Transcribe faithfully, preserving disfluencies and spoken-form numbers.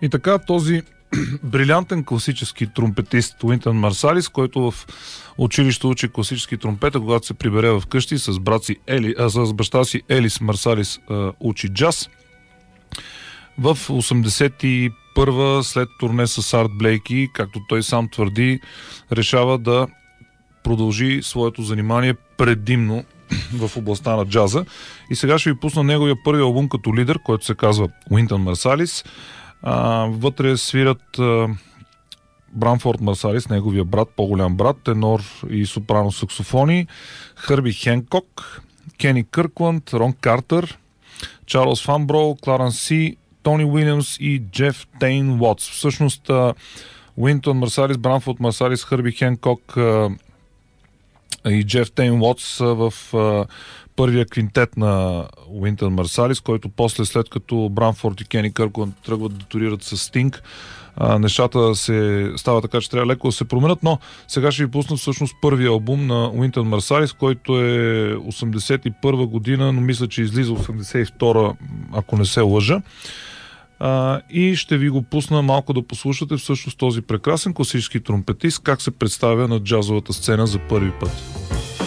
И така този брилянтен класически тромпетист Уинтън Марсалис, който в училище учи класически тромпета, когато се прибере в къщи с, брат си Ели, а, с баща си Елис Марсалис а, учи джаз. В осемдесет и първа, след турне с Арт Блейки, както той сам твърди, решава да продължи своето занимание предимно в областта на джаза. И сега ще ви пусна неговия първи албум като лидер, който се казва Уинтън Марсалис. А, вътре свират а, Брамфорд Марсалис, неговия брат, по-голям брат, тенор и сопрано саксофони, Хърби Хенкок, Кени Къркланд, Рон Картер, Чарлз Фанбро, Кларенс Си, Тони Уилямс и Джеф Тейн Уотс. Всъщност Уинтън Марсалис, Брамфорд Марсалис, Хърби Хенкок а, и Джеф Тейн Уотс в а, първия квинтет на Уинтън Марсалис, който после, след като Брамфорд и Кени Къркланд тръгват да турират с Стинг, а, нещата се става така, че трябва леко да се променят, но сега ще ви пусна всъщност първия албум на Уинтън Марсалис, който е осемдесет и първа година, но мисля, че излиза осемдесет и втора, ако не се лъжа. А, и ще ви го пусна малко да послушате всъщност този прекрасен класически тромпетист, как се представя на джазовата сцена за първи път.